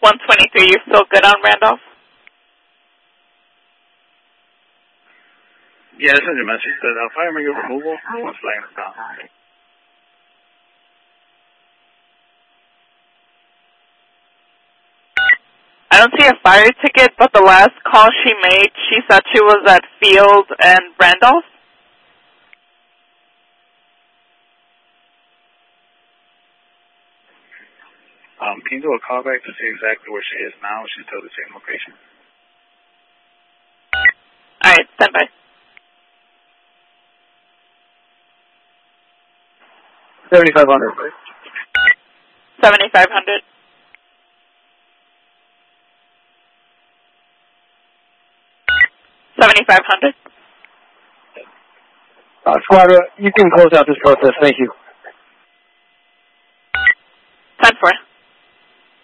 123, you're still good on Randolph? Yeah, this is your message. Says fire maker removal. What's flying down? I don't see a fire ticket, but the last call she made, she said she was at Field and Randolph. Can you do a callback to see exactly where she is now? She's still the same location. All right, stand by. 7,500, please. 7,500. $7,500. Squad, you can close out this process. Thank you. 10-4.